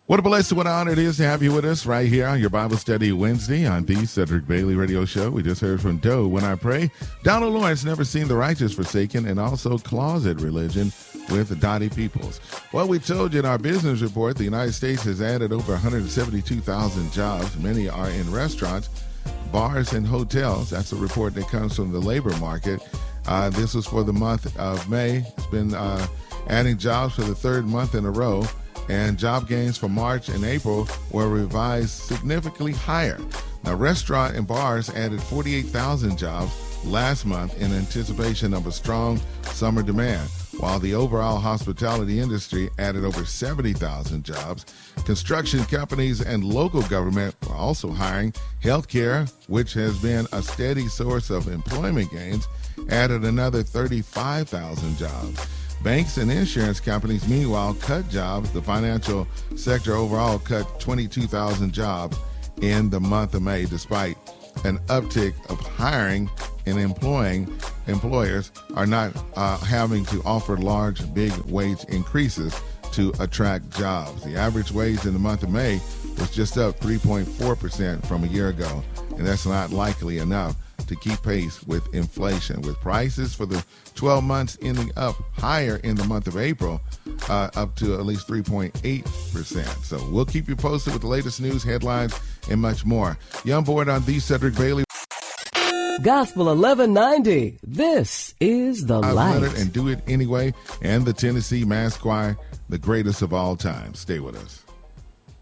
What a blessing, what an honor it is to have you with us right here on your Bible Study Wednesday on the Cedric Bailey Radio Show. We just heard from Doe, When I Pray. Donald Lawrence, Never Seen the Righteous Forsaken, and also Closet Religion with Dottie Peoples. Well, we told you in our business report, the United States has added over 172,000 jobs. Many are in restaurants, bars, and hotels. That's a report that comes from the labor market. This was for the month of May. It's been adding jobs for the third month in a row. And job gains for March and April were revised significantly higher. Now, restaurant and bars added 48,000 jobs last month in anticipation of a strong summer demand, while the overall hospitality industry added over 70,000 jobs. Construction companies and local government are also hiring. Healthcare, which has been a steady source of employment gains, added another 35,000 jobs. Banks and insurance companies, meanwhile, cut jobs. The financial sector overall cut 22,000 jobs in the month of May, despite an uptick of hiring and employing. Employers are not having to offer large, big wage increases to attract jobs. The average wage in the month of May was just up 3.4% from a year ago, and that's not likely enough to keep pace with inflation, with prices for the 12 months ending up higher in the month of April, up to at least 3.8%. So we'll keep you posted with the latest news, headlines, and much more. You're on board on the Cedric Bailey. Gospel 1190. This is The Light. And Do It Anyway, and the Tennessee Mass Choir, the greatest of all time. Stay with us.